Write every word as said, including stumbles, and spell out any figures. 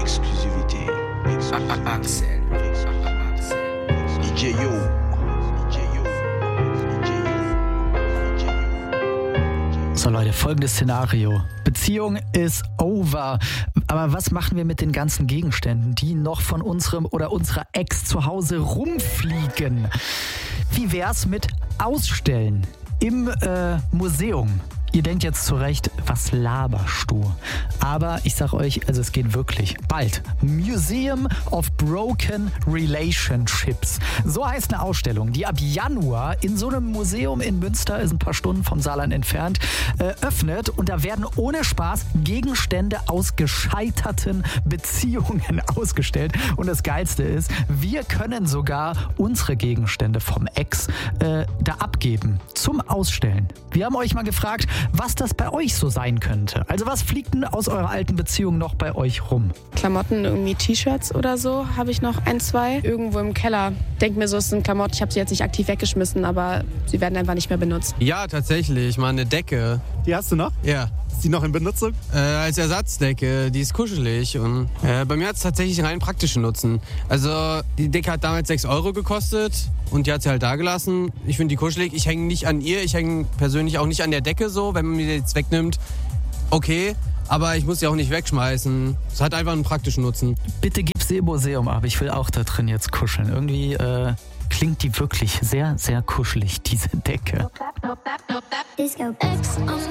Exclusivité. Axel. D J Yo. So Leute, folgendes Szenario. Beziehung ist over. Aber was machen wir mit den ganzen Gegenständen, die noch von unserem oder unserer Ex zu Hause rumfliegen? Wie wär's mit Ausstellen im äh, Museum? Ihr denkt jetzt zurecht, was laberst du? Aber ich sag euch, also es geht wirklich. Bald. Museum of Broken Relationships. So heißt eine Ausstellung, die ab Januar in so einem Museum in Münster, ist ein paar Stunden vom Saarland entfernt, äh, öffnet. Und da werden ohne Spaß Gegenstände aus gescheiterten Beziehungen ausgestellt. Und das Geilste ist, wir können sogar unsere Gegenstände vom Ex äh, da abgeben zum Ausstellen. Wir haben euch mal gefragt, was das bei euch so sein könnte. Also was fliegt denn aus eurer alten Beziehung noch bei euch rum? Klamotten, irgendwie T-Shirts oder so, habe ich noch ein, zwei. Irgendwo im Keller. Denk mir so, es sind Klamotten, ich habe sie jetzt nicht aktiv weggeschmissen, aber sie werden einfach nicht mehr benutzt. Ja, tatsächlich, mal eine Decke. Die hast du noch? Ja. Ist die noch in Benutzung? Äh, als Ersatzdecke, die ist kuschelig und äh, bei mir hat es tatsächlich einen rein praktischen Nutzen. Also die Decke hat damals sechs Euro gekostet und die hat sie halt da gelassen. Ich finde die kuschelig, ich hänge nicht an ihr, ich hänge persönlich auch nicht an der Decke so, wenn man mir die jetzt wegnimmt. Okay, aber ich muss sie auch nicht wegschmeißen. Es hat einfach einen praktischen Nutzen. Bitte gib sie im Museum ab, ich will auch da drin jetzt kuscheln. Irgendwie äh, klingt die wirklich sehr, sehr kuschelig, diese Decke. Disco.